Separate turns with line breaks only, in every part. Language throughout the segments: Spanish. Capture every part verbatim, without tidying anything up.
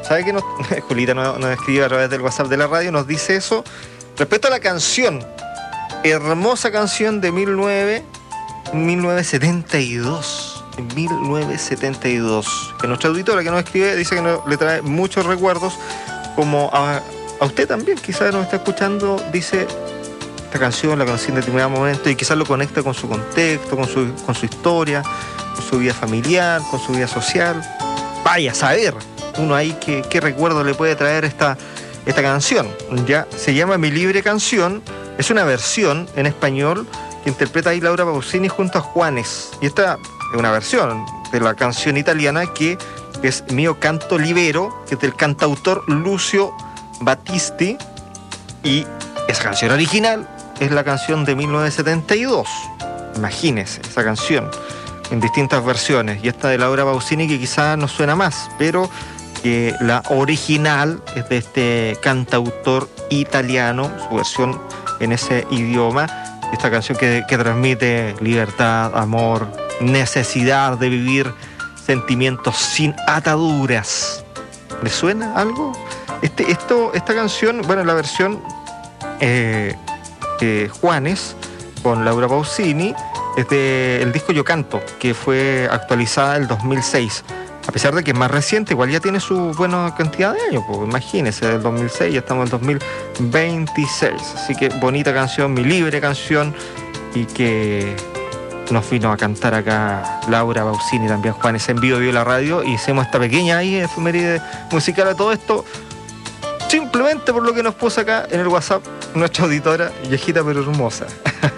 ¿sabe qué? Nos, Julita nos, nos escribe a través del WhatsApp de la radio, nos dice eso respecto a la canción. Hermosa canción de mil novecientos setenta y dos. En mil novecientos setenta y dos. Que nuestra auditora que nos escribe dice que no, le trae muchos recuerdos, como a, a usted también, quizás nos está escuchando, dice esta canción la conocí en determinado momento y quizás lo conecta con su contexto, con su, con su historia, con su vida familiar, con su vida social. Vaya a saber uno ahí qué, qué recuerdo le puede traer esta, esta canción. Ya se llama Mi Libre Canción. Es una versión en español que interpreta ahí Laura Pausini junto a Juanes. Y esta es una versión de la canción italiana que es Mio Canto Libero, que es del cantautor Lucio Battisti. Y esa canción original es la canción de mil novecientos setenta y dos. Imagínense esa canción en distintas versiones. Y esta de Laura Pausini que quizás nos suena más, pero que la original es de este cantautor italiano, su versión en ese idioma, esta canción que, que transmite libertad, amor, necesidad de vivir sentimientos sin ataduras. ¿Le suena algo? Este, esto, esta canción, bueno, la versión eh, eh, Juanes con Laura Pausini es del disco Yo Canto, que fue actualizada en el dos mil seis. A pesar de que es más reciente, igual ya tiene su buena cantidad de años, pues imagínense, del dos mil seis, ya estamos en dos mil veintiséis. Así que bonita canción, Mi Libre Canción, y que nos vino a cantar acá Laura Pausini, también Juanes, en vivo, vio la radio, y hicimos esta pequeña ahí efeméride musical a todo esto, simplemente por lo que nos puso acá en el WhatsApp nuestra auditora, viejita pero hermosa.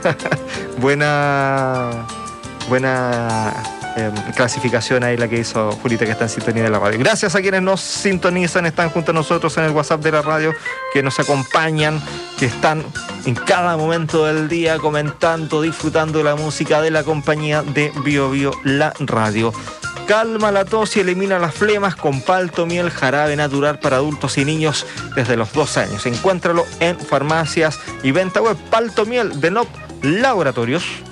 buena, buena... Eh, clasificación ahí la que hizo Julita, que está en sintonía de la radio. Gracias a quienes nos sintonizan, están junto a nosotros en el WhatsApp de la radio, que nos acompañan, que están en cada momento del día comentando, disfrutando de la música de la compañía de Bio Bio, la radio. Calma la tos y elimina las flemas con Palto Miel, jarabe natural para adultos y niños desde los dos años. Encuéntralo en farmacias y venta web. Palto Miel de N O P Laboratorios.